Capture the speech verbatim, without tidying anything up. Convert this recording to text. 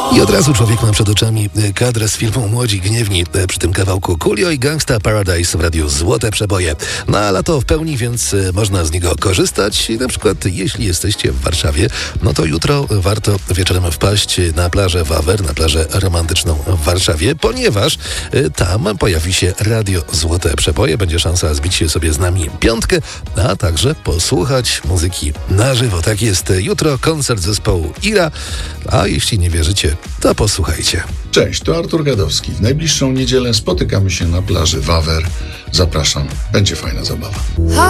I od razu człowiek ma przed oczami kadrę z filmu Młodzi Gniewni. Przy tym kawałku Coolio i Gangsta Paradise w radiu Złote Przeboje. No a lato w pełni, więc można z niego korzystać. I na przykład jeśli jesteście w Warszawie, no to jutro warto wieczorem wpaść na plażę Wawer, na plażę romantyczną w Warszawie, ponieważ tam pojawi się radio Złote Przeboje. Będzie szansa zbić się sobie z nami piątkę, a także posłuchać muzyki na żywo. Tak jest, jutro koncert zespołu Ira, a jeśli nie wierzycie, to posłuchajcie. Cześć, to Artur Gadowski. W najbliższą niedzielę spotykamy się na plaży Wawer. Zapraszam, będzie fajna zabawa.